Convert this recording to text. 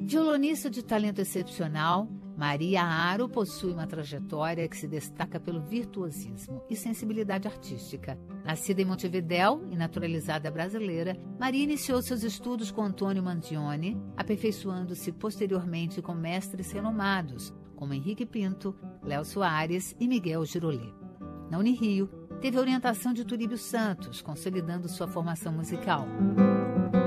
Violonista de talento excepcional, Maria Aro possui uma trajetória que se destaca pelo virtuosismo e sensibilidade artística. Nascida em Montevidéu e naturalizada brasileira, Maria iniciou seus estudos com Antônio Mangione, aperfeiçoando-se posteriormente com mestres renomados, como Henrique Pinto, Léo Soares e Miguel Girollet. Na Unirio, teve a orientação de Turíbio Santos, consolidando sua formação musical.